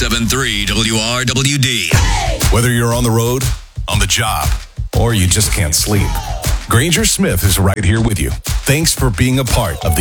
107.3 WRWD. Whether you're on the road, on the job, or you just can't sleep, Granger Smith is right here with you. Thanks for being a part of the